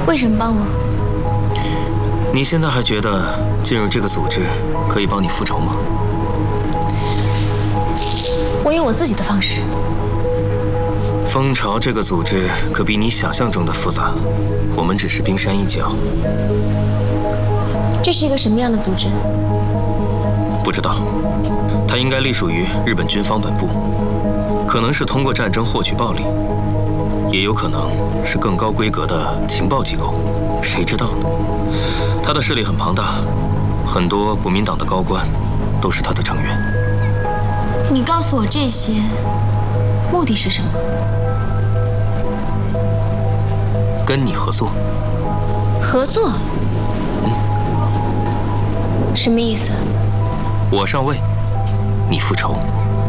为什么帮我？ 你现在还觉得进入这个组织可以帮你复仇吗？ 我有我自己的方式。 蜂巢这个组织可比你想象中的复杂，我们只是冰山一角。 这是一个什么样的组织？ 不知道，它应该隶属于日本军方本部，可能是通过战争获取暴利，也有可能是更高规格的情报机构，谁知道呢？它的势力很庞大，很多国民党的高官都是它的成员。 你告诉我这些，目的是什么？ 跟你合作。 合作？什么意思？ 我上位，你复仇。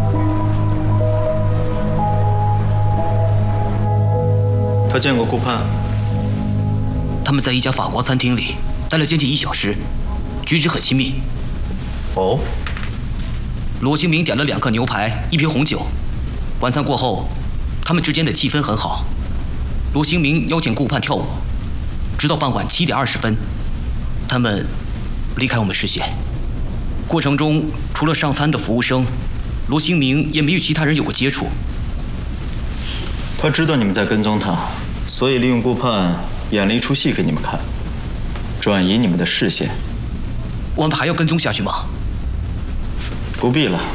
他见过顾盼。 他们在一家法国餐厅里待了将近1小时，举止很亲密。 哦。 罗兴明点了2个牛排，1瓶红酒。晚餐过后，他们之间的气氛很好。罗兴明邀请顾盼跳舞，直到傍晚7点20分，他们离开我们视线。过程中，除了上餐的服务生，罗兴明也没与其他人有过接触。 他知道你们在跟踪他，所以利用顾盼演了一出戏给你们看，转移你们的视线。 我们还要跟踪下去吗？ 不必了。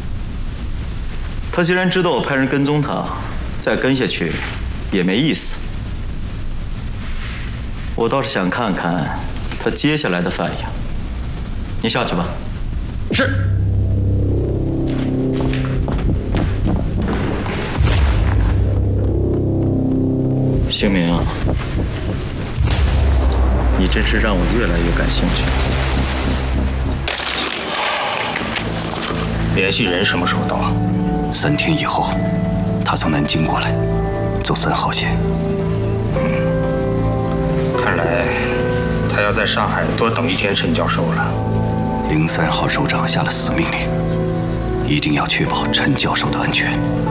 他既然知道我派人跟踪他，再跟下去也没意思。我倒是想看看他接下来的反应。你下去吧。 是。 兴明，你真是让我越来越感兴趣。 联系人什么时候到 ？3天以后，他从南京过来，走3号线。 看来他要在上海多等1天陈教授了。 03号首长下了死命令，一定要确保陈教授的安全。